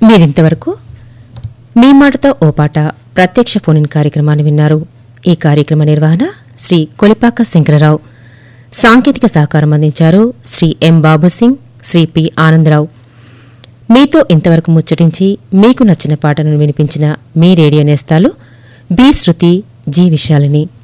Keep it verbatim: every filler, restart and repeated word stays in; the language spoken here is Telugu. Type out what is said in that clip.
మీరింతవరకు మీ మాటతో ఓ పాట ప్రత్యక్ష ఫోన్ కార్యక్రమాన్ని విన్నారు. ఈ కార్యక్రమ నిర్వహణ శ్రీ కొలిపాక శంకరరావు. సాంకేతిక సహకారం అందించారు శ్రీ ఎం బాబుసింగ్, శ్రీ పి ఆనందరావు. మీతో ఇంతవరకు ముచ్చటించి మీకు నచ్చిన పాటను వినిపించిన మీ రేడియో నేస్తాలు బి శృతి, జి విశాలిని.